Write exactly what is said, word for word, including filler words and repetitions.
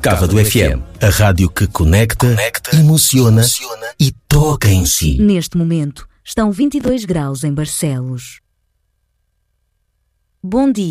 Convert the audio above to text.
Cávado F M, a rádio que conecta, conecta emociona, emociona e toca em si. Neste momento, estão vinte e dois graus em Barcelos. Bom dia.